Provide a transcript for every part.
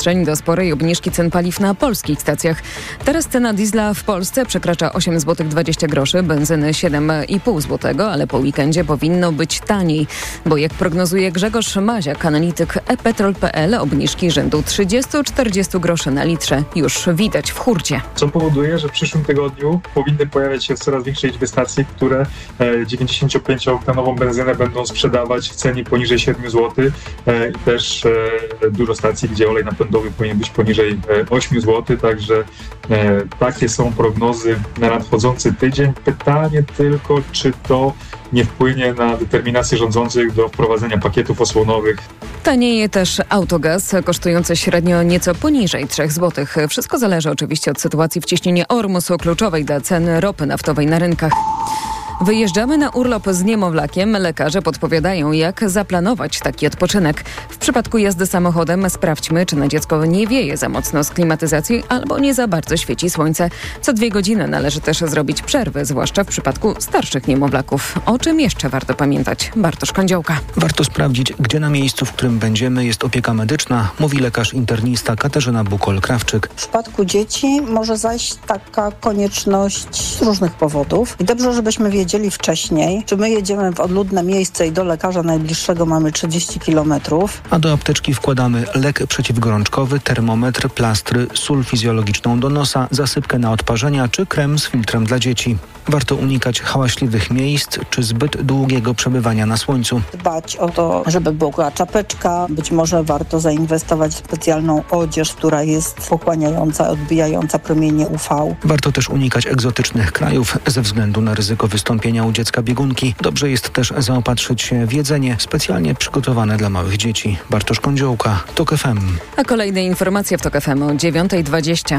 przestrzeń do sporej obniżki cen paliw na polskich stacjach. Teraz cena diesla w Polsce przekracza 8 zł 20 groszy, benzyny 7,5 zł, ale po weekendzie powinno być taniej, bo jak prognozuje Grzegorz Maziak, analityk ePetrol.pl, obniżki rzędu 30-40 groszy na litrze już widać w hurcie. Co powoduje, że w przyszłym tygodniu powinny pojawiać się w coraz większej liczbie stacji, które 95-oktanową benzynę będą sprzedawać w cenie poniżej 7 zł i też dużo stacji, gdzie olej napędowy powinien być poniżej 8 zł, także takie są prognozy na nadchodzący tydzień. Pytanie tylko, czy to nie wpłynie na determinację rządzących do wprowadzenia pakietów osłonowych. Tanieje też autogaz, kosztujący średnio nieco poniżej 3 zł. Wszystko zależy oczywiście od sytuacji w cieśninie Ormusu, kluczowej dla cen ropy naftowej na rynkach. Wyjeżdżamy na urlop z niemowlakiem. Lekarze podpowiadają, jak zaplanować taki odpoczynek. W przypadku jazdy samochodem sprawdźmy, czy na dziecko nie wieje za mocno z klimatyzacji albo nie za bardzo świeci słońce. Co 2 godziny należy też zrobić przerwy, zwłaszcza w przypadku starszych niemowlaków. O czym jeszcze warto pamiętać? Bartosz Kądziołka. Warto sprawdzić, gdzie na miejscu, w którym będziemy, jest opieka medyczna, mówi lekarz internista Katarzyna Bukol-Krawczyk. W przypadku dzieci może zajść taka konieczność z różnych powodów. I dobrze, żebyśmy wiedzieli wcześniej, czy my jedziemy w odludne miejsce i do lekarza najbliższego mamy 30 km. A do apteczki wkładamy lek przeciwgorączkowy, termometr, plastry, sól fizjologiczną do nosa, zasypkę na odparzenia czy krem z filtrem dla dzieci. Warto unikać hałaśliwych miejsc czy zbyt długiego przebywania na słońcu. Dbać o to, żeby była czapeczka. Być może warto zainwestować w specjalną odzież, która jest pochłaniająca, odbijająca promienie UV. Warto też unikać egzotycznych krajów ze względu na ryzyko wystąpienia u dziecka biegunki. Dobrze jest też zaopatrzyć się w jedzenie specjalnie przygotowane dla małych dzieci. Bartosz Kądziołka, TOK FM. A kolejne informacje w TOK FM o 9:20.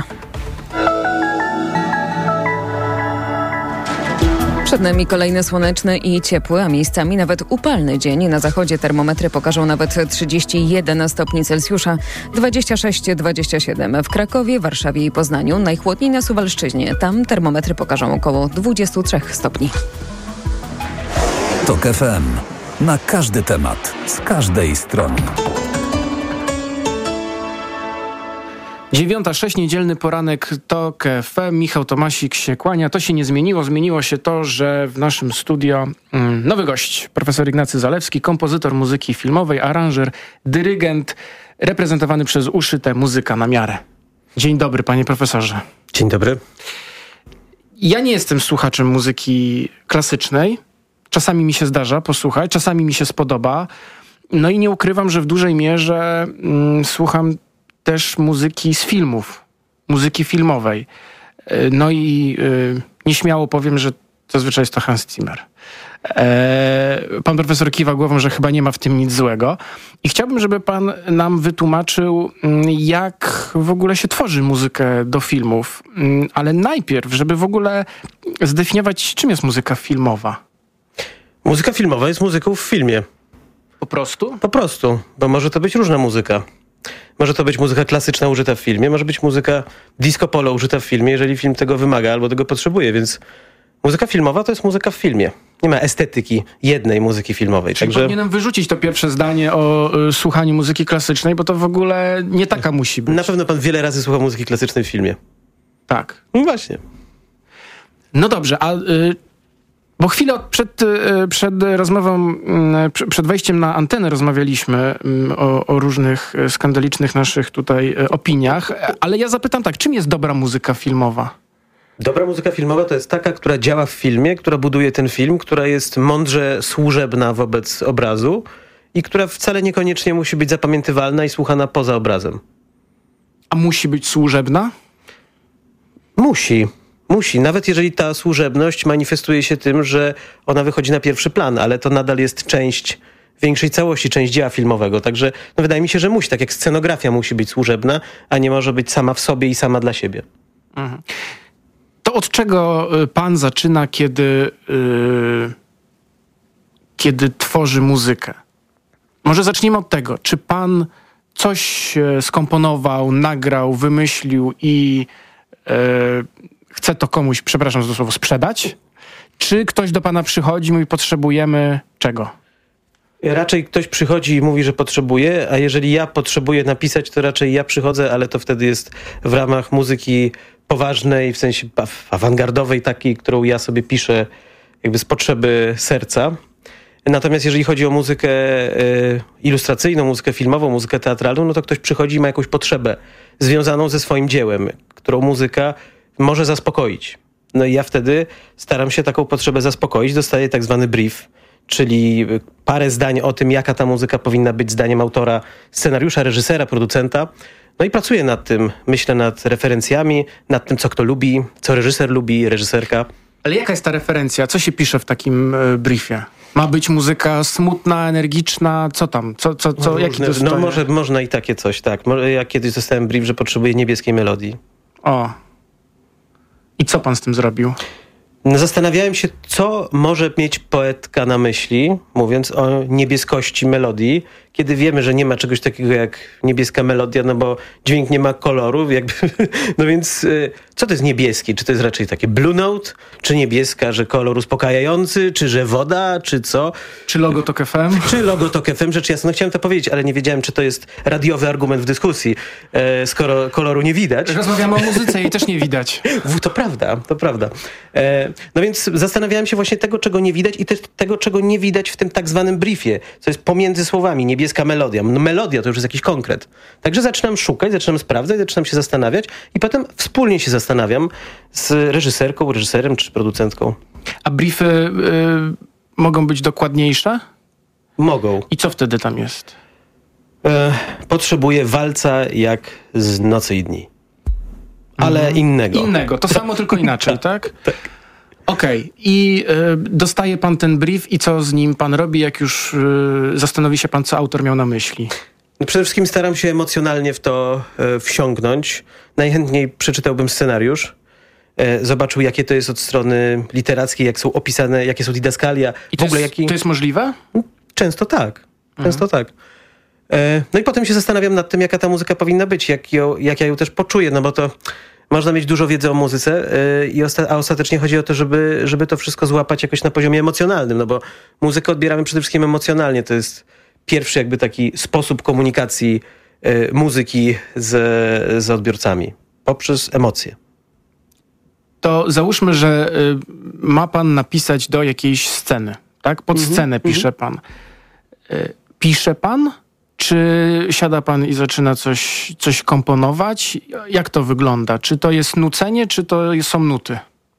Przed nami kolejny słoneczny i ciepły, a miejscami nawet upalny dzień. Na zachodzie termometry pokażą nawet 31 stopni Celsjusza, 26-27 w Krakowie, Warszawie i Poznaniu. Najchłodniej na Suwalszczyźnie. Tam termometry pokażą około 23 stopni. TOK FM. Na każdy temat, z każdej strony. 9:06, niedzielny poranek TOK FM. Michał Tomasik się kłania. To się nie zmieniło. Zmieniło się to, że w naszym studio nowy gość, profesor Ignacy Zalewski, kompozytor muzyki filmowej, aranżer, dyrygent, reprezentowany przez Uszyte Muzyka na Miarę. Dzień dobry, panie profesorze. Dzień dobry. Ja nie jestem słuchaczem muzyki klasycznej. Czasami mi się zdarza posłuchać, czasami mi się spodoba. No i nie ukrywam, że w dużej mierze słucham też muzyki z filmów, muzyki filmowej. No i nieśmiało powiem, że zazwyczaj jest to Hans Zimmer. Pan profesor kiwa głową, że chyba nie ma w tym nic złego. I chciałbym, żeby pan nam wytłumaczył, jak w ogóle się tworzy muzykę do filmów. Ale najpierw, żeby w ogóle zdefiniować, czym jest muzyka filmowa. Muzyka filmowa jest muzyką w filmie. Po prostu? Po prostu, bo może to być różna muzyka. Może to być muzyka klasyczna użyta w filmie, może być muzyka disco polo użyta w filmie, jeżeli film tego wymaga albo tego potrzebuje, więc muzyka filmowa to jest muzyka w filmie. Nie ma estetyki jednej muzyki filmowej. Czyli powinienem wyrzucić to pierwsze zdanie o słuchaniu muzyki klasycznej, bo to w ogóle nie taka musi być. Na pewno pan wiele razy słucha muzyki klasycznej w filmie. Tak. No właśnie. No dobrze, a bo chwilę przed rozmową, przed wejściem na antenę rozmawialiśmy o różnych skandalicznych naszych tutaj opiniach, ale ja zapytam tak, czym jest dobra muzyka filmowa? Dobra muzyka filmowa to jest taka, która działa w filmie, która buduje ten film, która jest mądrze służebna wobec obrazu i która wcale niekoniecznie musi być zapamiętywalna i słuchana poza obrazem. A musi być służebna? Musi, nawet jeżeli ta służebność manifestuje się tym, że ona wychodzi na pierwszy plan, ale to nadal jest część większej całości, część dzieła filmowego. Także wydaje mi się, że musi, tak jak scenografia musi być służebna, a nie może być sama w sobie i sama dla siebie. Mhm. To od czego pan zaczyna, kiedy tworzy muzykę? Może zacznijmy od tego. Czy pan coś skomponował, nagrał, wymyślił i chce to komuś, przepraszam za to słowo, sprzedać? Czy ktoś do pana przychodzi i mówi, potrzebujemy czego? Raczej ktoś przychodzi i mówi, że potrzebuje, a jeżeli ja potrzebuję napisać, to raczej ja przychodzę, ale to wtedy jest w ramach muzyki poważnej, w sensie awangardowej takiej, którą ja sobie piszę jakby z potrzeby serca. Natomiast jeżeli chodzi o muzykę ilustracyjną, muzykę filmową, muzykę teatralną, no to ktoś przychodzi i ma jakąś potrzebę związaną ze swoim dziełem, którą muzyka może zaspokoić. No i ja wtedy staram się taką potrzebę zaspokoić, dostaję tak zwany brief, czyli parę zdań o tym, jaka ta muzyka powinna być zdaniem autora scenariusza, reżysera, producenta. No i pracuję nad tym, myślę nad referencjami, nad tym, co kto lubi, co reżyser lubi, reżyserka. Ale jaka jest ta referencja? Co się pisze w takim briefie? Ma być muzyka smutna, energiczna? Co tam? Jaki to jest? No można i takie coś, tak. Ja kiedyś dostałem brief, że potrzebuję niebieskiej melodii. O. I co pan z tym zrobił? No, zastanawiałem się, co może mieć poetka na myśli, mówiąc o niebieskości melodii, kiedy wiemy, że nie ma czegoś takiego jak niebieska melodia, no bo dźwięk nie ma koloru, jakby. No więc co to jest niebieski? Czy to jest raczej takie blue note? Czy niebieska, że kolor uspokajający? Czy że woda? Czy co? Czy logo TOK FM? Czy logo TOK FM? Rzecz jasna, no chciałem to powiedzieć, ale nie wiedziałem, czy to jest radiowy argument w dyskusji, skoro koloru nie widać. Rozmawiamy o muzyce i też nie widać. To prawda. No więc zastanawiałem się właśnie tego, czego nie widać i też tego, czego nie widać w tym tak zwanym briefie, co jest pomiędzy słowami. Niebieska melodia. No melodia to już jest jakiś konkret. Także zaczynam szukać, zaczynam sprawdzać, zaczynam się zastanawiać i potem wspólnie się zastanawiam z reżyserką, reżyserem czy producentką. A briefy mogą być dokładniejsze? Mogą. I co wtedy tam jest? Potrzebuję walca jak z Nocy i dni. Ale innego. Innego, to samo, tylko inaczej, tak? Tak. Okej. I dostaje pan ten brief i co z nim pan robi, jak już zastanowi się pan, co autor miał na myśli? No przede wszystkim staram się emocjonalnie w to wsiąknąć. Najchętniej przeczytałbym scenariusz. Zobaczył, jakie to jest od strony literackiej, jak są opisane, jakie są didaskalia. I to jest możliwe? Często tak. Tak. No i potem się zastanawiam nad tym, jaka ta muzyka powinna być, jak ja ją też poczuję, no bo to można mieć dużo wiedzy o muzyce, a ostatecznie chodzi o to, żeby to wszystko złapać jakoś na poziomie emocjonalnym, no bo muzykę odbieramy przede wszystkim emocjonalnie. To jest pierwszy jakby taki sposób komunikacji muzyki z odbiorcami poprzez emocje. To załóżmy, że ma pan napisać do jakiejś sceny, tak? Pod scenę pisze pan. Pisze pan? Czy siada pan i zaczyna coś komponować? Jak to wygląda? Czy to jest nucenie, czy to są nuty?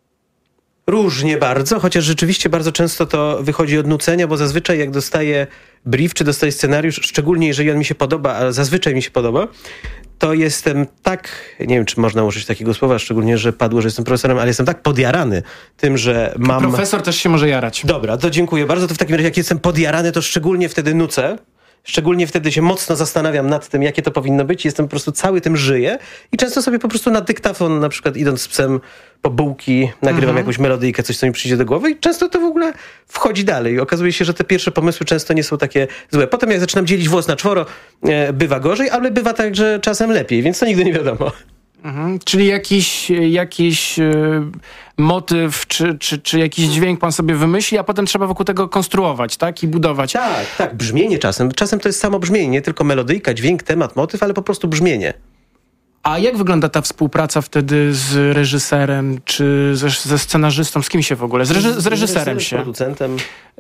Różnie bardzo, chociaż rzeczywiście bardzo często to wychodzi od nucenia, bo zazwyczaj jak dostaję brief, czy dostaję scenariusz, szczególnie jeżeli on mi się podoba, a zazwyczaj mi się podoba, to jestem tak, nie wiem, czy można użyć takiego słowa, szczególnie, że padło, że jestem profesorem, ale jestem tak podjarany tym, że mam... Profesor też się może jarać. Dobra, to dziękuję bardzo. To w takim razie, jak jestem podjarany, to szczególnie wtedy nucę. Szczególnie wtedy się mocno zastanawiam nad tym, jakie to powinno być. Jestem po prostu cały tym żyję i często sobie po prostu na dyktafon, na przykład idąc z psem po bułki, nagrywam jakąś melodyjkę, coś, co mi przyjdzie do głowy i często to w ogóle wchodzi dalej. I okazuje się, że te pierwsze pomysły często nie są takie złe. Potem jak zaczynam dzielić włos na czworo, bywa gorzej, ale bywa także czasem lepiej, więc to nigdy nie wiadomo. Czyli jakiś motyw, czy jakiś dźwięk pan sobie wymyśli, a potem trzeba wokół tego konstruować, tak? I budować. Tak. Brzmienie czasem. Czasem to jest samo brzmienie, nie tylko melodyjka, dźwięk, temat, motyw, ale po prostu brzmienie. A jak wygląda ta współpraca wtedy z reżyserem, czy ze scenarzystą? Z kim się w ogóle? Z reżyserem się. Z producentem.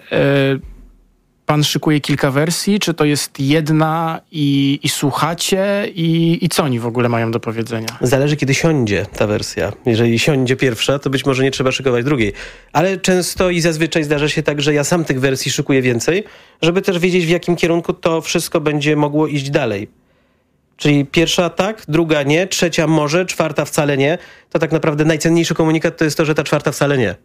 Pan szykuje kilka wersji, czy to jest jedna i słuchacie i co oni w ogóle mają do powiedzenia? Zależy, kiedy siądzie ta wersja. Jeżeli siądzie pierwsza, to być może nie trzeba szykować drugiej. Ale często i zazwyczaj zdarza się tak, że ja sam tych wersji szykuję więcej, żeby też wiedzieć, w jakim kierunku to wszystko będzie mogło iść dalej. Czyli pierwsza tak, druga nie, trzecia może, czwarta wcale nie. To tak naprawdę najcenniejszy komunikat to jest to, że ta czwarta wcale nie.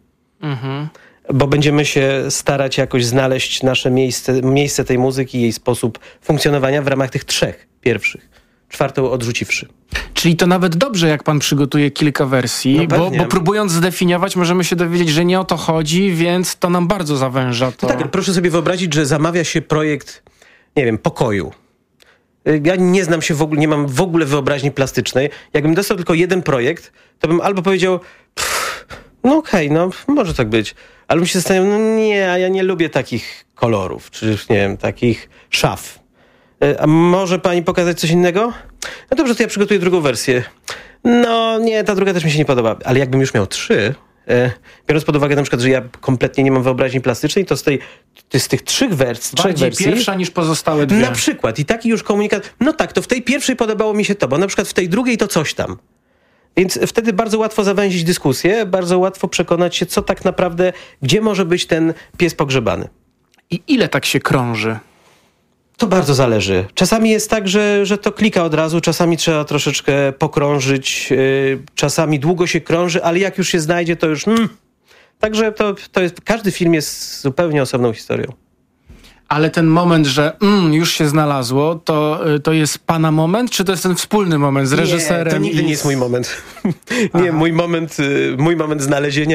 Bo będziemy się starać jakoś znaleźć nasze miejsce tej muzyki, jej sposób funkcjonowania w ramach tych trzech pierwszych. Czwartą odrzuciwszy. Czyli to nawet dobrze, jak pan przygotuje kilka wersji, bo próbując zdefiniować, możemy się dowiedzieć, że nie o to chodzi, więc to nam bardzo zawęża to. No tak, proszę sobie wyobrazić, że zamawia się projekt, nie wiem, pokoju. Ja nie znam się w ogóle, nie mam w ogóle wyobraźni plastycznej. Jakbym dostał tylko jeden projekt, to bym albo powiedział, no okej, no może tak być. Ale bym się zastanawiał, no nie, a ja nie lubię takich kolorów, czy nie wiem, takich szaf. A może pani pokazać coś innego? No dobrze, to ja przygotuję drugą wersję. No nie, ta druga też mi się nie podoba. Ale jakbym już miał 3, biorąc pod uwagę na przykład, że ja kompletnie nie mam wyobraźni plastycznej, to z tych 3 wersji... Bardziej pierwsza niż pozostałe 2. Na przykład. I taki już komunikat... No tak, to w tej pierwszej podobało mi się to, bo na przykład w tej drugiej to coś tam. Więc wtedy bardzo łatwo zawęzić dyskusję, bardzo łatwo przekonać się, co tak naprawdę, gdzie może być ten pies pogrzebany. I ile tak się krąży? To bardzo zależy. Czasami jest tak, że to klika od razu, czasami trzeba troszeczkę pokrążyć, czasami długo się krąży, ale jak już się znajdzie, to już... Także to jest, każdy film jest zupełnie osobną historią. Ale ten moment, że już się znalazło, to jest pana moment, czy to jest ten wspólny moment z reżyserem? Nie, to nigdy nie jest mój moment. Nie, mój moment znalezienia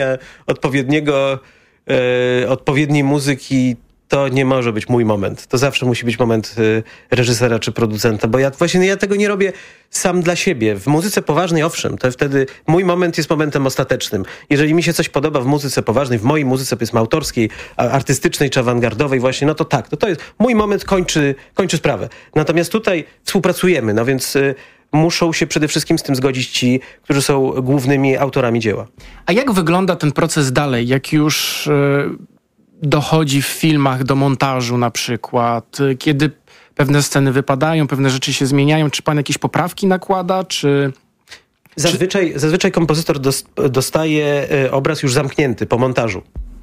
odpowiedniej muzyki to nie może być mój moment. To zawsze musi być moment reżysera czy producenta, bo ja tego nie robię sam dla siebie. W muzyce poważnej, owszem, to wtedy mój moment jest momentem ostatecznym. Jeżeli mi się coś podoba w muzyce poważnej, w mojej muzyce, powiedzmy autorskiej, artystycznej czy awangardowej właśnie, no to tak, to jest mój moment, kończy sprawę. Natomiast tutaj współpracujemy, no więc muszą się przede wszystkim z tym zgodzić ci, którzy są głównymi autorami dzieła. A jak wygląda ten proces dalej, jak już dochodzi w filmach do montażu na przykład, kiedy pewne sceny wypadają, pewne rzeczy się zmieniają, czy pan jakieś poprawki nakłada, czy... Zazwyczaj kompozytor dostaje obraz już zamknięty po montażu.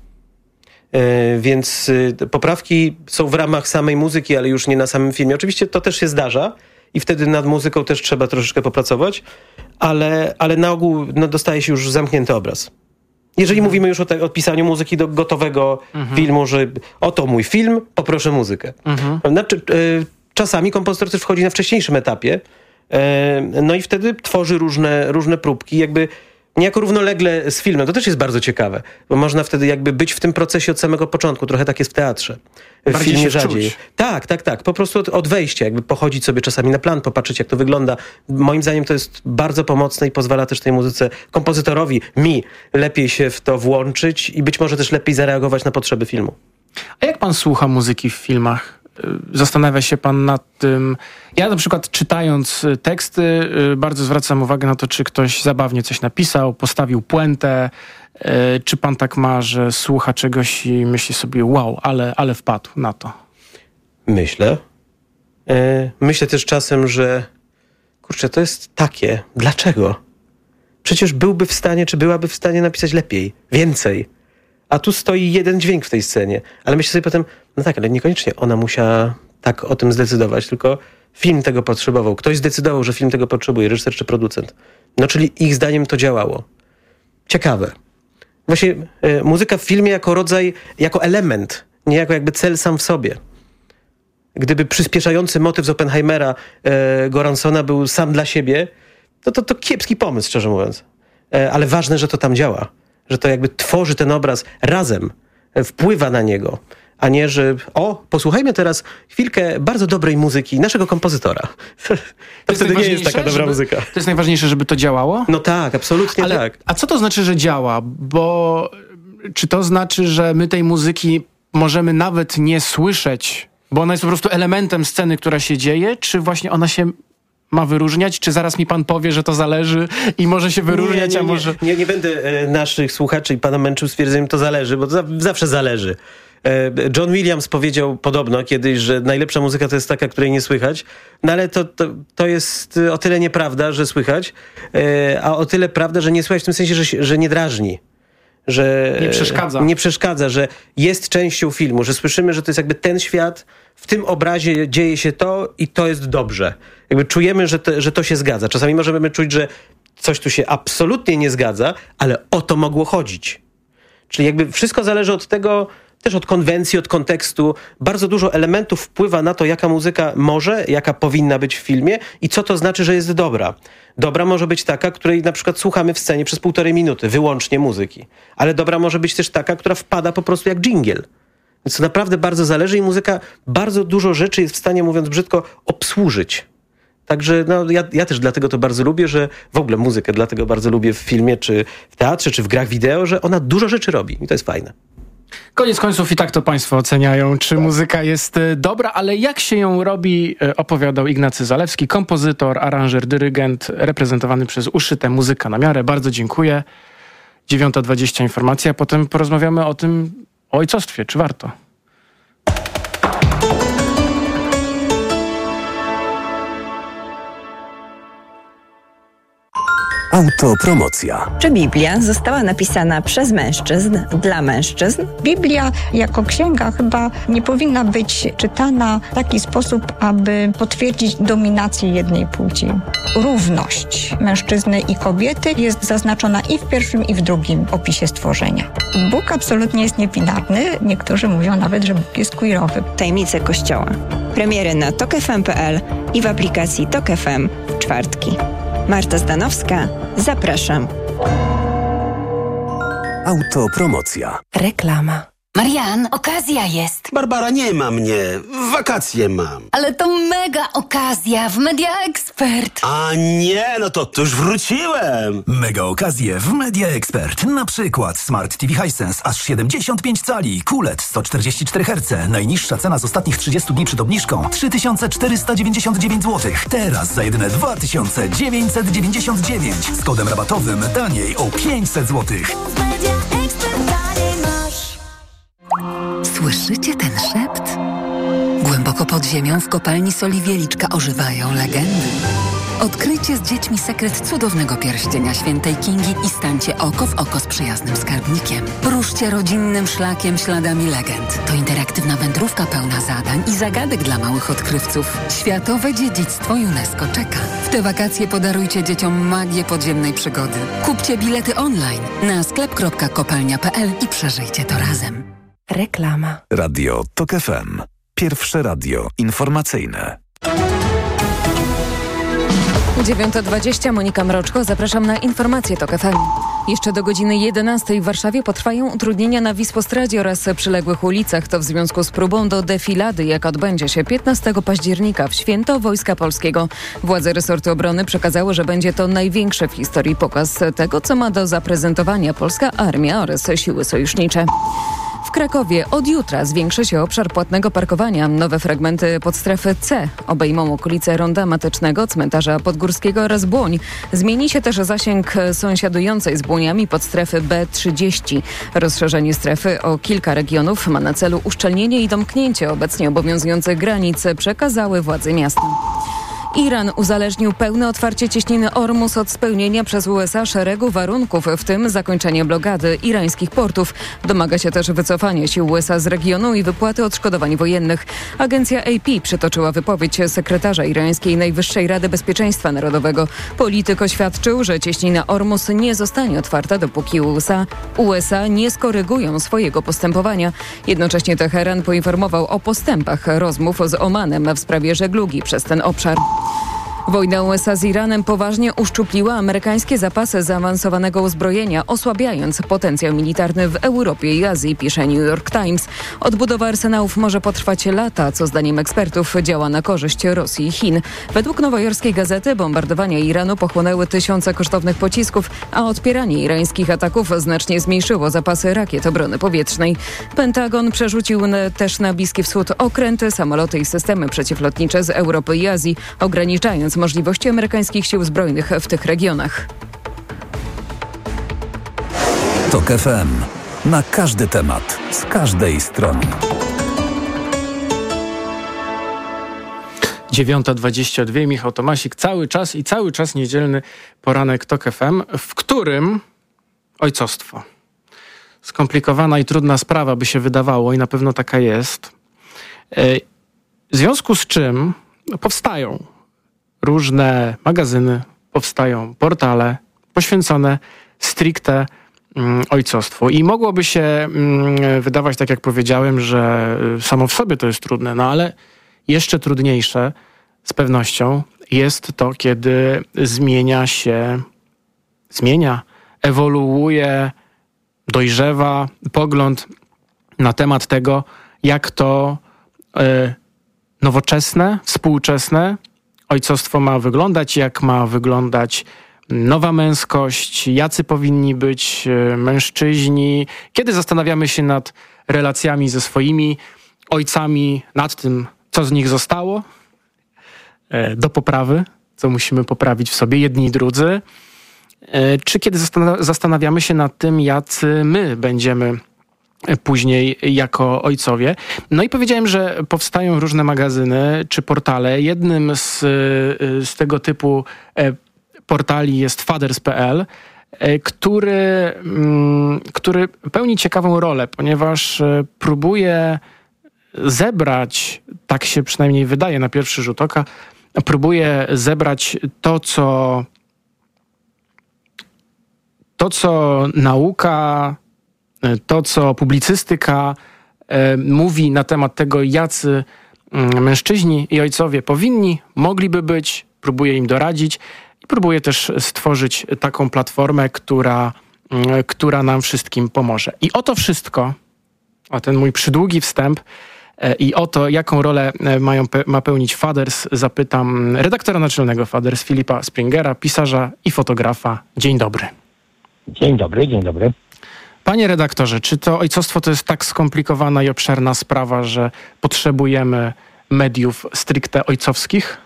Więc poprawki są w ramach samej muzyki, ale już nie na samym filmie. Oczywiście to też się zdarza i wtedy nad muzyką też trzeba troszeczkę popracować, ale na ogół dostaje się już zamknięty obraz. Jeżeli mówimy już o pisaniu muzyki do gotowego filmu, że oto mój film, poproszę muzykę. Czasami kompozytor też wchodzi na wcześniejszym etapie, no i wtedy tworzy różne próbki, jakby niejako równolegle z filmem. To też jest bardzo ciekawe, bo można wtedy jakby być w tym procesie od samego początku. Trochę tak jest w teatrze. W filmie rzadziej. Tak. Po prostu od wejścia, jakby pochodzić sobie czasami na plan, popatrzeć jak to wygląda. Moim zdaniem to jest bardzo pomocne i pozwala też tej muzyce, kompozytorowi, mi lepiej się w to włączyć i być może też lepiej zareagować na potrzeby filmu. A jak pan słucha muzyki w filmach? Zastanawia się pan nad tym... Ja na przykład czytając teksty bardzo zwracam uwagę na to, czy ktoś zabawnie coś napisał, postawił puentę. Czy pan tak ma, że słucha czegoś i myśli sobie wow, ale wpadł na to? Myślę. Myślę też czasem, że kurczę, to jest takie. Dlaczego? Przecież byłby w stanie, czy byłaby w stanie napisać lepiej, więcej. A tu stoi jeden dźwięk w tej scenie. Ale myślę sobie potem, no tak, ale niekoniecznie ona musiała tak o tym zdecydować, tylko film tego potrzebował. Ktoś zdecydował, że film tego potrzebuje, reżyser czy producent. No czyli ich zdaniem to działało. Ciekawe. Właśnie muzyka w filmie jako rodzaj, jako element, nie jako jakby cel sam w sobie. Gdyby przyspieszający motyw z Oppenheimera Goransona był sam dla siebie, to kiepski pomysł, szczerze mówiąc. Ale ważne, że to tam działa. Że to jakby tworzy ten obraz razem, wpływa na niego, a nie, że posłuchajmy teraz chwilkę bardzo dobrej muzyki naszego kompozytora. To wtedy nie jest taka dobra muzyka. To jest najważniejsze, żeby to działało? No tak, absolutnie tak. A co to znaczy, że działa? Bo czy to znaczy, że my tej muzyki możemy nawet nie słyszeć, bo ona jest po prostu elementem sceny, która się dzieje, czy właśnie ona się ma wyróżniać? Czy zaraz mi pan powie, że to zależy i może się wyróżniać, a może... Nie będę naszych słuchaczy i pana męczył stwierdzeniem, to zależy, bo to zawsze zależy. John Williams powiedział podobno kiedyś, że najlepsza muzyka to jest taka, której nie słychać, no ale to jest o tyle nieprawda, że słychać, a o tyle prawda, że nie słychać w tym sensie, że nie drażni. Że nie przeszkadza, że jest częścią filmu, że słyszymy, że to jest jakby ten świat, w tym obrazie dzieje się to i to jest dobrze. Jakby czujemy, że to się zgadza. Czasami możemy czuć, że coś tu się absolutnie nie zgadza, ale o to mogło chodzić. Czyli jakby wszystko zależy od tego, też od konwencji, od kontekstu. Bardzo dużo elementów wpływa na to, jaka muzyka może, jaka powinna być w filmie i co to znaczy, że jest dobra. Dobra może być taka, której na przykład słuchamy w scenie przez 1,5 minuty, wyłącznie muzyki. Ale dobra może być też taka, która wpada po prostu jak dżingiel. Więc to naprawdę bardzo zależy i muzyka bardzo dużo rzeczy jest w stanie, mówiąc brzydko, obsłużyć. Także ja też dlatego to bardzo lubię, że w ogóle muzykę dlatego bardzo lubię w filmie, czy w teatrze, czy w grach wideo, że ona dużo rzeczy robi i to jest fajne. Koniec końców i tak to państwo oceniają, czy muzyka jest dobra, ale jak się ją robi, opowiadał Ignacy Zalewski, kompozytor, aranżer, dyrygent, reprezentowany przez Uszyte Muzyka na Miarę. Bardzo dziękuję. 9:20 informacja, a potem porozmawiamy o tym, o ojcostwie, czy warto. Autopromocja. Czy Biblia została napisana przez mężczyzn, dla mężczyzn? Biblia jako księga chyba nie powinna być czytana w taki sposób, aby potwierdzić dominację jednej płci. Równość mężczyzny i kobiety jest zaznaczona i w pierwszym, i w drugim opisie stworzenia. Bóg absolutnie jest niebinarny. Niektórzy mówią nawet, że Bóg jest queerowy. Tajemnice Kościoła. Premiery na tokefm.pl i w aplikacji Tok FM w czwartki. Marta Zdanowska, zapraszam. Autopromocja. Reklama. Marian, okazja jest. Barbara, nie ma mnie. Wakacje mam. Ale to mega okazja w Media Expert. A nie, no to już wróciłem. Mega okazje w Media Expert. Na przykład Smart TV Hisense aż 75 cali, QLED 144 Hz. Najniższa cena z ostatnich 30 dni przed obniżką 3499 zł. Teraz za jedyne 2999. Z kodem rabatowym taniej o 500 zł. Słyszycie ten szept? Głęboko pod ziemią w kopalni soli Wieliczka ożywają legendy. Odkryjcie z dziećmi sekret cudownego pierścienia świętej Kingi i stańcie oko w oko z przyjaznym skarbnikiem. Ruszcie rodzinnym szlakiem śladami legend. To interaktywna wędrówka pełna zadań i zagadek dla małych odkrywców. Światowe dziedzictwo UNESCO czeka. W te wakacje podarujcie dzieciom magię podziemnej przygody. Kupcie bilety online na sklep.kopalnia.pl i przeżyjcie to razem. Reklama. Radio Tok FM. Pierwsze radio informacyjne. 9:20, Monika Mroczko, zapraszam na informacje Tok FM. Jeszcze do godziny 11 w Warszawie potrwają utrudnienia na Wisłostradzie oraz przyległych ulicach. To w związku z próbą do defilady, jaka odbędzie się 15 października w Święto Wojska Polskiego. Władze resortu obrony przekazały, że będzie to największy w historii pokaz tego, co ma do zaprezentowania polska armia oraz siły sojusznicze. W Krakowie od jutra zwiększy się obszar płatnego parkowania. Nowe fragmenty podstrefy C obejmą okolice Ronda Matecznego, Cmentarza Podgórskiego oraz Błoń. Zmieni się też zasięg sąsiadującej z Błoniami podstrefy B30. Rozszerzenie strefy o kilka regionów ma na celu uszczelnienie i domknięcie obecnie obowiązujących granic, przekazały władze miasta. Iran uzależnił pełne otwarcie cieśniny Ormus od spełnienia przez USA szeregu warunków, w tym zakończenie blokady irańskich portów. Domaga się też wycofania sił USA z regionu i wypłaty odszkodowań wojennych. Agencja AP przytoczyła wypowiedź sekretarza irańskiej Najwyższej Rady Bezpieczeństwa Narodowego. Polityk oświadczył, że cieśnina Ormus nie zostanie otwarta, dopóki USA nie skorygują swojego postępowania. Jednocześnie Teheran poinformował o postępach rozmów z Omanem w sprawie żeglugi przez ten obszar. Wojna USA z Iranem poważnie uszczupliła amerykańskie zapasy zaawansowanego uzbrojenia, osłabiając potencjał militarny w Europie i Azji, pisze New York Times. Odbudowa arsenałów może potrwać lata, co zdaniem ekspertów działa na korzyść Rosji i Chin. Według nowojorskiej gazety bombardowania Iranu pochłonęły tysiące kosztownych pocisków, a odpieranie irańskich ataków znacznie zmniejszyło zapasy rakiet obrony powietrznej. Pentagon przerzucił też na Bliski Wschód okręty, samoloty i systemy przeciwlotnicze z Europy i Azji, ograniczając możliwości amerykańskich sił zbrojnych w tych regionach. Tok FM. Na każdy temat, z każdej strony. 9:22, Michał Tomasik, cały czas niedzielny poranek Tok FM, w którym ojcostwo. Skomplikowana i trudna sprawa by się wydawało i na pewno taka jest. W związku z czym powstają różne magazyny, powstają portale poświęcone stricte ojcostwu. I mogłoby się wydawać, tak jak powiedziałem, że samo w sobie to jest trudne, no ale jeszcze trudniejsze z pewnością jest to, kiedy ewoluuje, dojrzewa pogląd na temat tego, jak to nowoczesne, współczesne ojcostwo ma wyglądać, jak ma wyglądać nowa męskość, jacy powinni być mężczyźni. Kiedy zastanawiamy się nad relacjami ze swoimi ojcami, nad tym, co z nich zostało, do poprawy, co musimy poprawić w sobie, jedni i drudzy, czy kiedy zastanawiamy się nad tym, jacy my będziemy później jako ojcowie. No i powiedziałem, że powstają różne magazyny czy portale. Jednym z tego typu portali jest fathers.pl, który pełni ciekawą rolę, ponieważ próbuje zebrać, tak się przynajmniej wydaje na pierwszy rzut oka, próbuje zebrać to, co nauka, to, co publicystyka mówi na temat tego, jacy mężczyźni i ojcowie mogliby być, próbuje im doradzić i próbuje też stworzyć taką platformę, która nam wszystkim pomoże. I o to wszystko, o ten mój przydługi wstęp i o to, jaką rolę ma pełnić Fathers, zapytam redaktora naczelnego Fathers Filipa Springera, pisarza i fotografa. Dzień dobry. Dzień dobry. Panie redaktorze, czy to ojcostwo to jest tak skomplikowana i obszerna sprawa, że potrzebujemy mediów stricte ojcowskich?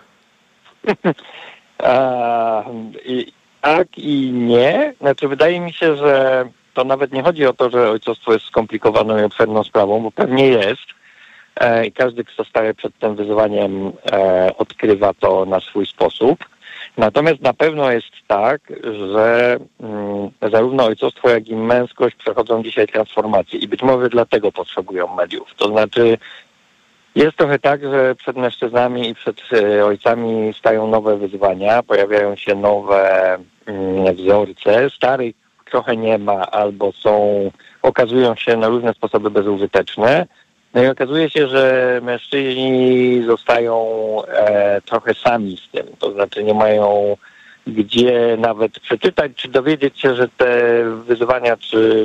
Tak i nie. Znaczy, wydaje mi się, że to nawet nie chodzi o to, że ojcostwo jest skomplikowaną i obszerną sprawą, bo pewnie jest. I każdy, kto staje przed tym wyzwaniem, odkrywa to na swój sposób. Natomiast na pewno jest tak, że zarówno ojcostwo, jak i męskość przechodzą dzisiaj transformację i być może dlatego potrzebują mediów. To znaczy jest trochę tak, że przed mężczyznami i przed ojcami stają nowe wyzwania, pojawiają się nowe wzorce, starych trochę nie ma albo okazują się na różne sposoby bezużyteczne. No i okazuje się, że mężczyźni zostają trochę sami z tym. To znaczy nie mają gdzie nawet przeczytać, czy dowiedzieć się, że te wyzwania, czy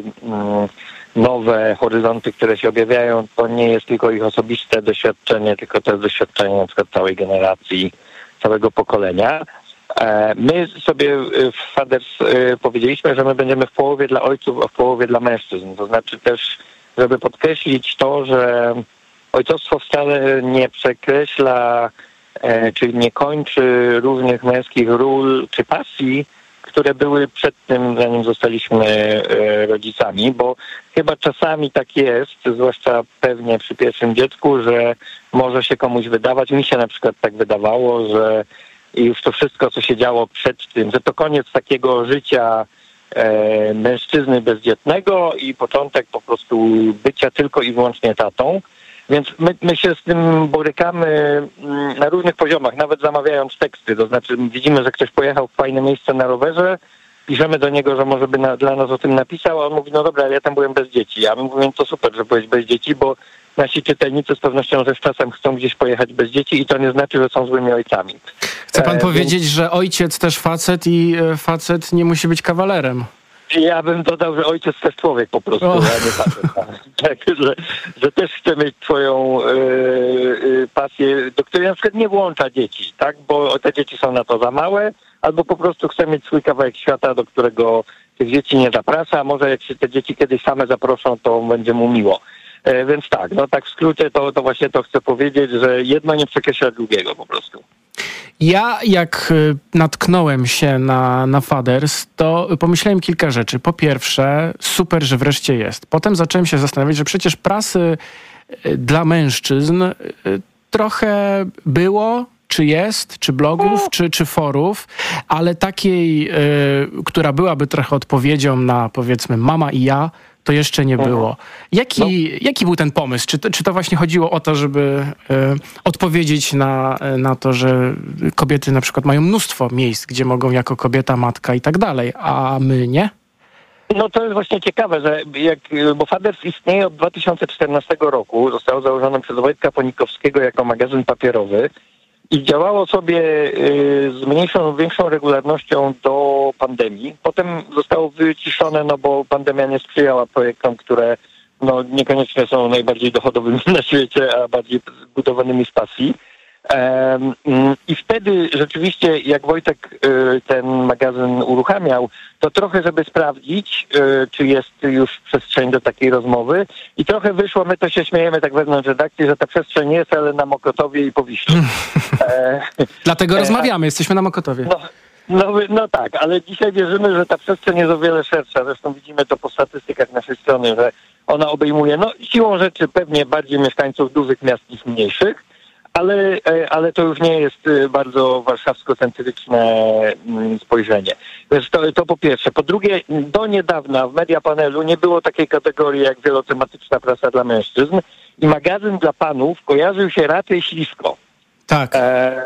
nowe horyzonty, które się objawiają, to nie jest tylko ich osobiste doświadczenie, tylko to jest doświadczenie na przykład całej generacji, całego pokolenia. My sobie w Fathers powiedzieliśmy, że my będziemy w połowie dla ojców, a w połowie dla mężczyzn. To znaczy też, żeby podkreślić to, że ojcostwo wcale nie przekreśla, czy nie kończy różnych męskich ról czy pasji, które były przed tym, zanim zostaliśmy rodzicami, bo chyba czasami tak jest, zwłaszcza pewnie przy pierwszym dziecku, że może się komuś wydawać, mi się na przykład tak wydawało, że już to wszystko, co się działo przed tym, że to koniec takiego życia mężczyzny bezdzietnego i początek po prostu bycia tylko i wyłącznie tatą. Więc my się z tym borykamy na różnych poziomach, nawet zamawiając teksty. To znaczy widzimy, że ktoś pojechał w fajne miejsce na rowerze, piszemy do niego, że może by dla nas o tym napisał, a on mówi, no dobra, ale ja tam byłem bez dzieci. A my mówimy, to super, że byłeś bez dzieci, bo nasi czytelnicy z pewnością ze czasem chcą gdzieś pojechać bez dzieci i to nie znaczy, że są złymi ojcami. Chce pan powiedzieć, że ojciec też facet i facet nie musi być kawalerem? Ja bym dodał, że ojciec też człowiek po prostu, a nie facet. Tak, że też chce mieć swoją pasję, do której na przykład nie włącza dzieci, tak? Bo te dzieci są na to za małe, albo po prostu chce mieć swój kawałek świata, do którego tych dzieci nie zaprasza, a może jak się te dzieci kiedyś same zaproszą, to będzie mu miło. Więc tak, no tak w skrócie to właśnie to chcę powiedzieć, że jedno nie przekreśla drugiego po prostu. Ja jak natknąłem się na Fathers, to pomyślałem kilka rzeczy. Po pierwsze, super, że wreszcie jest. Potem zacząłem się zastanawiać, że przecież prasy dla mężczyzn trochę było, czy jest, czy blogów, czy forów, ale takiej, która byłaby trochę odpowiedzią na, powiedzmy, mama i ja, to jeszcze nie było. Jaki był ten pomysł? Czy to właśnie chodziło o to, żeby odpowiedzieć na to, że kobiety na przykład mają mnóstwo miejsc, gdzie mogą jako kobieta, matka i tak dalej, a my nie? No to jest właśnie ciekawe, że bo Fathers istnieje od 2014 roku, zostało założone przez Wojtka Ponikowskiego jako magazyn papierowy i działało sobie z mniejszą lub większą regularnością do pandemii. Potem zostało wyciszone, no bo pandemia nie sprzyjała projektom, które no niekoniecznie są najbardziej dochodowymi na świecie, a bardziej zbudowanymi z pasji. I wtedy rzeczywiście, jak Wojtek ten magazyn uruchamiał, to trochę, żeby sprawdzić, czy jest już przestrzeń do takiej rozmowy, i trochę wyszło, my to się śmiejemy tak wewnątrz redakcji, że ta przestrzeń nie jest, ale na Mokotowie i Powiślu. Dlatego rozmawiamy, jesteśmy na Mokotowie. No tak, ale dzisiaj wierzymy, że ta przestrzeń jest o wiele szersza. Zresztą widzimy to po statystykach naszej strony, że ona obejmuje siłą rzeczy pewnie bardziej mieszkańców dużych miast niż mniejszych, ale to już nie jest bardzo warszawsko-centryczne spojrzenie. Więc to po pierwsze. Po drugie, do niedawna w Mediapanelu nie było takiej kategorii jak wielotematyczna prasa dla mężczyzn i magazyn dla panów kojarzył się raczej ślisko. Tak.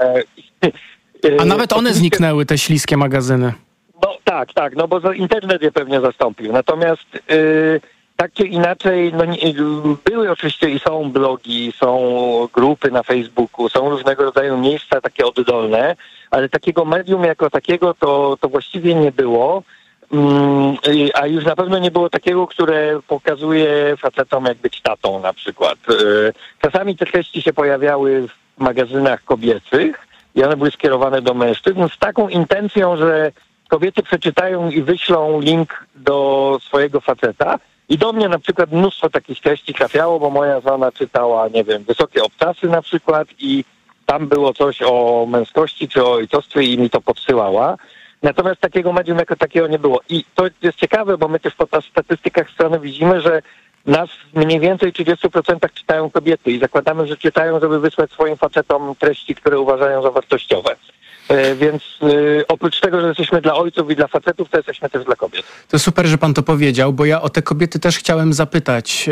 A nawet one zniknęły, te śliskie magazyny. No tak, no bo internet je pewnie zastąpił. Natomiast tak czy inaczej, były oczywiście i są blogi, są grupy na Facebooku, są różnego rodzaju miejsca takie oddolne, ale takiego medium jako takiego to właściwie nie było. A już na pewno nie było takiego, które pokazuje facetom, jak być tatą na przykład. Czasami te treści się pojawiały w magazynach kobiecych i one były skierowane do mężczyzn z taką intencją, że kobiety przeczytają i wyślą link do swojego faceta. I do mnie na przykład mnóstwo takich treści trafiało, bo moja żona czytała, nie wiem, Wysokie obcasy na przykład i tam było coś o męskości czy o ojcostwie i mi to podsyłała. Natomiast takiego medium jako takiego nie było. I to jest ciekawe, bo my też po statystykach strony widzimy, że nas mniej więcej 30% czytają kobiety i zakładamy, że czytają, żeby wysłać swoim facetom treści, które uważają za wartościowe. Więc oprócz tego, że jesteśmy dla ojców i dla facetów, to jesteśmy też dla kobiet. To super, że pan to powiedział, bo ja o te kobiety też chciałem zapytać.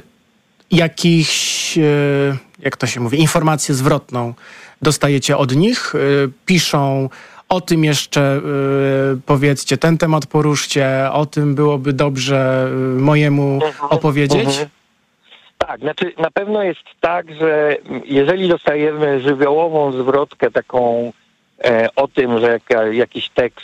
Jak to się mówi, informację zwrotną dostajecie od nich? Piszą o tym jeszcze, powiedzcie, ten temat poruszcie, o tym byłoby dobrze mojemu opowiedzieć? Tak, znaczy na pewno jest tak, że jeżeli dostajemy żywiołową zwrotkę taką o tym, że jakiś tekst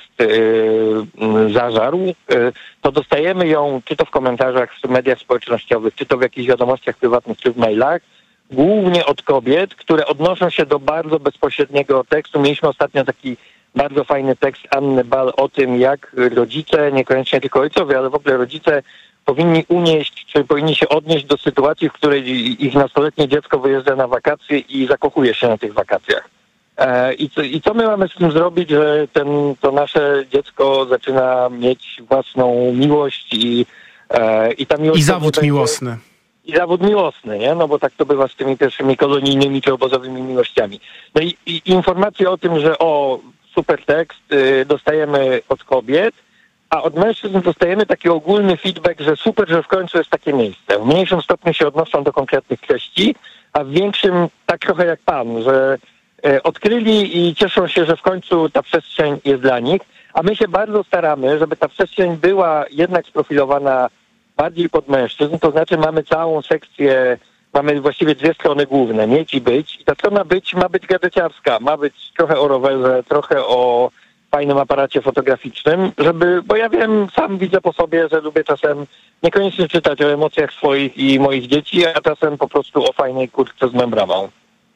zażarł, to dostajemy ją czy to w komentarzach w mediach społecznościowych, czy to w jakichś wiadomościach prywatnych, czy w mailach, głównie od kobiet, które odnoszą się do bardzo bezpośredniego tekstu. Mieliśmy ostatnio taki bardzo fajny tekst Anny Bal o tym, jak rodzice, niekoniecznie tylko ojcowie, ale w ogóle rodzice powinni unieść, czy powinni się odnieść do sytuacji, w której ich nastoletnie dziecko wyjeżdża na wakacje i zakochuje się na tych wakacjach. I co my mamy z tym zrobić, że to nasze dziecko zaczyna mieć własną miłość i ta miłość... I zawód miłosny. I zawód miłosny, nie? No bo tak to bywa z tymi pierwszymi kolonijnymi czy obozowymi miłościami. No i informacje o tym, że super tekst dostajemy od kobiet, a od mężczyzn dostajemy taki ogólny feedback, że super, że w końcu jest takie miejsce. W mniejszym stopniu się odnoszą do konkretnych treści, a w większym tak trochę jak pan, że odkryli i cieszą się, że w końcu ta przestrzeń jest dla nich, a my się bardzo staramy, żeby ta przestrzeń była jednak sprofilowana bardziej pod mężczyzn, to znaczy mamy całą sekcję, mamy właściwie dwie strony główne, mieć i być. I ta strona być ma być gadżeciarska, ma być trochę o rowerze, trochę o fajnym aparacie fotograficznym, bo ja wiem, sam widzę po sobie, że lubię czasem niekoniecznie czytać o emocjach swoich i moich dzieci, a czasem po prostu o fajnej kurtce z membramą.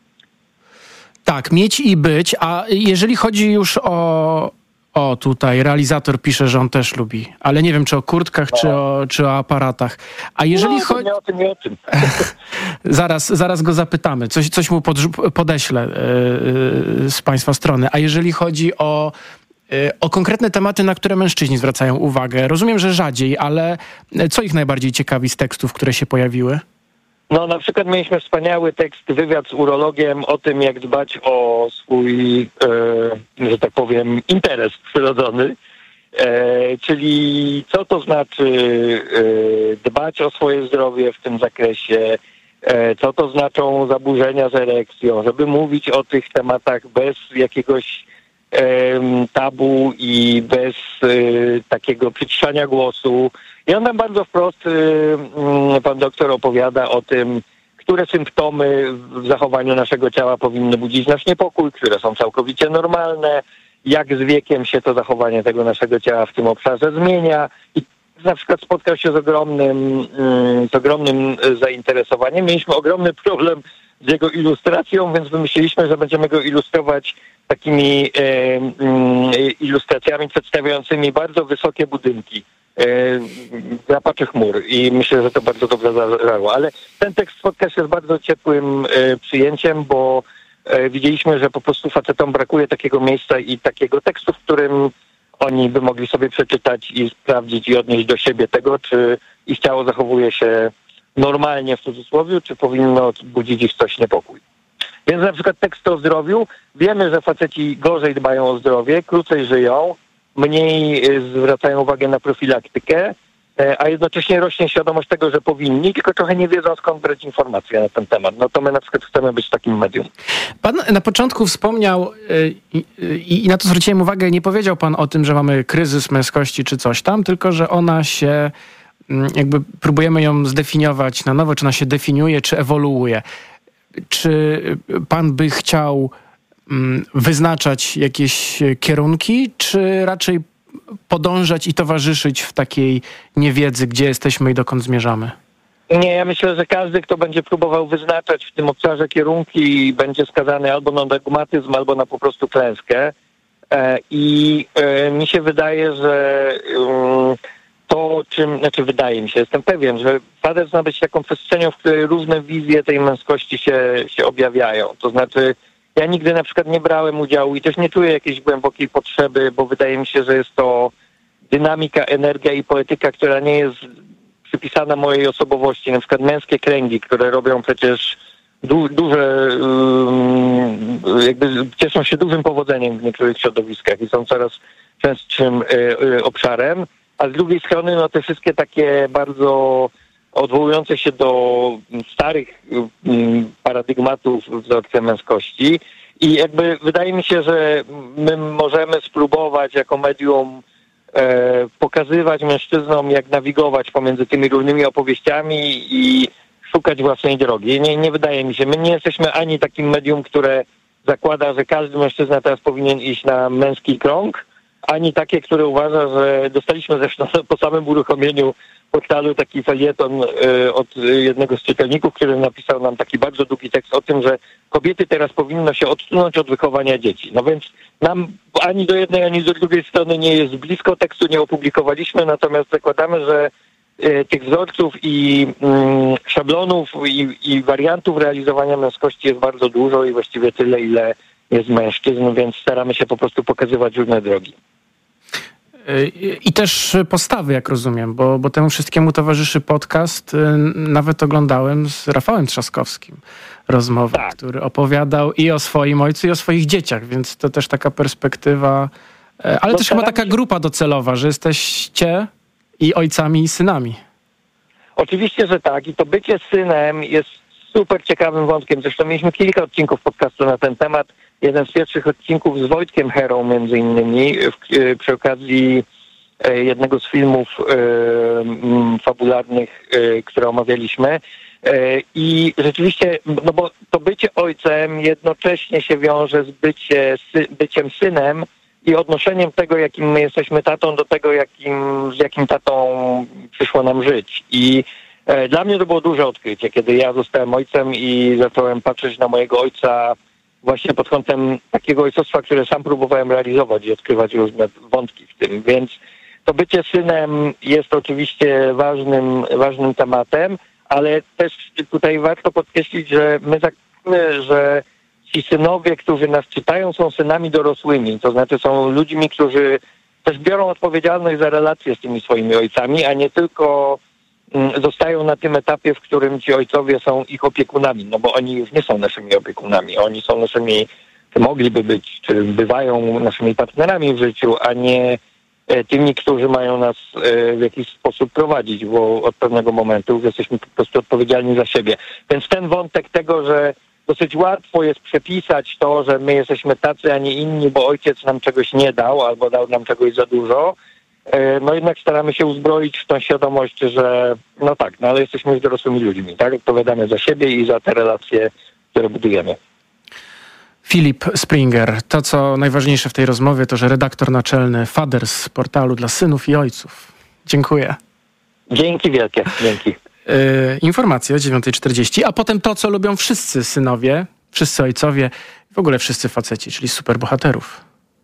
Tak, mieć i być, a jeżeli chodzi już tutaj realizator pisze, że on też lubi, ale nie wiem, czy o kurtkach, czy o aparatach. A jeżeli chodzi... Nie o tym. Zaraz go zapytamy. Coś mu podeślę z państwa strony. A jeżeli chodzi o konkretne tematy, na które mężczyźni zwracają uwagę, rozumiem, że rzadziej, ale co ich najbardziej ciekawi z tekstów, które się pojawiły? No na przykład mieliśmy wspaniały tekst, wywiad z urologiem o tym, jak dbać o swój, że tak powiem, interes przyrodzony, czyli co to znaczy dbać o swoje zdrowie w tym zakresie, co to znaczą zaburzenia z erekcją, żeby mówić o tych tematach bez jakiegoś tabu i bez takiego przyciszania głosu. I on nam bardzo wprost, pan doktor opowiada o tym, które symptomy w zachowaniu naszego ciała powinny budzić nasz niepokój, które są całkowicie normalne, jak z wiekiem się to zachowanie tego naszego ciała w tym obszarze zmienia. I na przykład spotkał się z ogromnym zainteresowaniem. Mieliśmy ogromny problem z jego ilustracją, więc wymyśliliśmy, że będziemy go ilustrować takimi ilustracjami przedstawiającymi bardzo wysokie budynki, drapaczy chmur i myślę, że to bardzo dobrze zagrało. Ale ten tekst spotka się z bardzo ciepłym przyjęciem, bo widzieliśmy, że po prostu facetom brakuje takiego miejsca i takiego tekstu, w którym oni by mogli sobie przeczytać i sprawdzić i odnieść do siebie tego, czy ich ciało zachowuje się normalnie w cudzysłowie, czy powinno budzić ich coś niepokój. Więc na przykład tekst o zdrowiu. Wiemy, że faceci gorzej dbają o zdrowie, krócej żyją, mniej zwracają uwagę na profilaktykę, a jednocześnie rośnie świadomość tego, że powinni, tylko trochę nie wiedzą, skąd brać informacje na ten temat. No to my na przykład chcemy być takim medium. Pan na początku wspomniał i na to zwróciłem uwagę, nie powiedział pan o tym, że mamy kryzys męskości czy coś tam, tylko że ona się, jakby próbujemy ją zdefiniować na nowo, czy ona się definiuje, czy ewoluuje. Czy pan by chciał wyznaczać jakieś kierunki, czy raczej podążać i towarzyszyć w takiej niewiedzy, gdzie jesteśmy i dokąd zmierzamy? Nie, ja myślę, że każdy, kto będzie próbował wyznaczać w tym obszarze kierunki, będzie skazany albo na dogmatyzm, albo na po prostu klęskę. I mi się wydaje, że wydaje mi się, jestem pewien, że Fathers ma być taką przestrzenią, w której różne wizje tej męskości się objawiają. To znaczy, ja nigdy na przykład nie brałem udziału i też nie czuję jakiejś głębokiej potrzeby, bo wydaje mi się, że jest to dynamika, energia i poetyka, która nie jest przypisana mojej osobowości. Na przykład męskie kręgi, które robią przecież duże, jakby cieszą się dużym powodzeniem w niektórych środowiskach i są coraz częstszym obszarem, a z drugiej strony no te wszystkie takie bardzo odwołujące się do starych paradygmatów wzorce męskości i jakby wydaje mi się, że my możemy spróbować jako medium pokazywać mężczyznom, jak nawigować pomiędzy tymi różnymi opowieściami i szukać własnej drogi. Nie wydaje mi się. My nie jesteśmy ani takim medium, które zakłada, że każdy mężczyzna teraz powinien iść na męski krąg, ani takie, które uważa, że dostaliśmy zresztą po samym uruchomieniu portalu taki felieton od jednego z czytelników, który napisał nam taki bardzo długi tekst o tym, że kobiety teraz powinno się odsunąć od wychowania dzieci. No więc nam ani do jednej, ani do drugiej strony nie jest blisko, tekstu nie opublikowaliśmy, natomiast zakładamy, że tych wzorców i szablonów i wariantów realizowania męskości jest bardzo dużo i właściwie tyle, ile jest mężczyzn, więc staramy się po prostu pokazywać różne drogi. I też postawy, jak rozumiem, bo temu wszystkiemu towarzyszy podcast. Nawet oglądałem z Rafałem Trzaskowskim rozmowę, który opowiadał i o swoim ojcu, i o swoich dzieciach, więc to też taka perspektywa, ale też chyba taka grupa docelowa, że jesteście i ojcami, i synami. Oczywiście, że tak. I to bycie synem jest super ciekawym wątkiem. Zresztą mieliśmy kilka odcinków podcastu na ten temat. Jeden z pierwszych odcinków z Wojtkiem Herą między innymi przy okazji jednego z filmów fabularnych, które omawialiśmy. I rzeczywiście, no bo to bycie ojcem jednocześnie się wiąże z byciem synem i odnoszeniem tego, jakim my jesteśmy tatą, do tego, z jakim tatą przyszło nam żyć. I dla mnie to było duże odkrycie, kiedy ja zostałem ojcem i zacząłem patrzeć na mojego ojca właśnie pod kątem takiego ojcostwa, które sam próbowałem realizować i odkrywać różne wątki w tym. Więc to bycie synem jest oczywiście ważnym tematem, ale też tutaj warto podkreślić, że my zakładamy, że ci synowie, którzy nas czytają, są synami dorosłymi. To znaczy są ludźmi, którzy też biorą odpowiedzialność za relacje z tymi swoimi ojcami, a nie tylko zostają na tym etapie, w którym ci ojcowie są ich opiekunami, no bo oni już nie są naszymi opiekunami, oni są naszymi, czy mogliby być, czy bywają naszymi partnerami w życiu, a nie tymi, którzy mają nas w jakiś sposób prowadzić, bo od pewnego momentu już jesteśmy po prostu odpowiedzialni za siebie. Więc ten wątek tego, że dosyć łatwo jest przepisać to, że my jesteśmy tacy, a nie inni, bo ojciec nam czegoś nie dał albo dał nam czegoś za dużo, no jednak staramy się uzbroić w tą świadomość, że no tak, no ale jesteśmy już dorosłymi ludźmi, tak? Odpowiadamy za siebie i za te relacje, które budujemy. Filip Springer, to co najważniejsze w tej rozmowie, to że redaktor naczelny Fathers, portalu dla synów i ojców. Dziękuję. Dzięki wielkie, dzięki. informacje o 9:40, a potem to, co lubią wszyscy synowie, wszyscy ojcowie, w ogóle wszyscy faceci, czyli superbohaterów.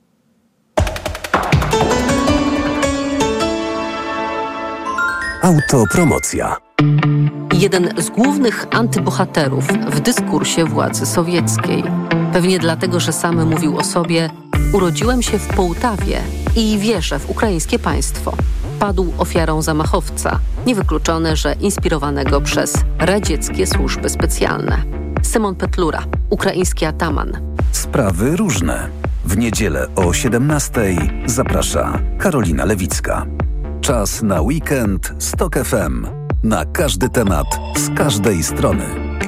Autopromocja. Jeden z głównych antybohaterów w dyskursie władzy sowieckiej. Pewnie dlatego, że sam mówił o sobie: urodziłem się w Połtawie i wierzę w ukraińskie państwo. Padł ofiarą zamachowca, niewykluczone, że inspirowanego przez radzieckie służby specjalne. Szymon Petlura, ukraiński ataman. Sprawy różne. W niedzielę o 17:00 zaprasza Karolina Lewicka. Czas na weekend z TOK FM. Na każdy temat, z każdej strony.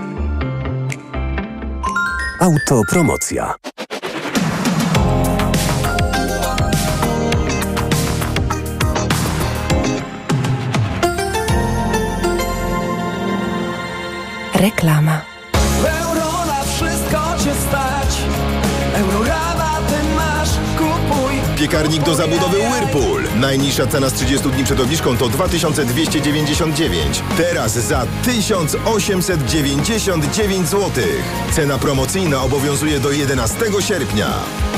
Autopromocja. Reklama. Euro na wszystko cię stać. Eurorabaty masz, kupuj. Piekarnik do zabudowy Whirlpool. Najniższa cena z 30 dni przed obniżką to 2299. Teraz za 1899 zł. Cena promocyjna obowiązuje do 11 sierpnia.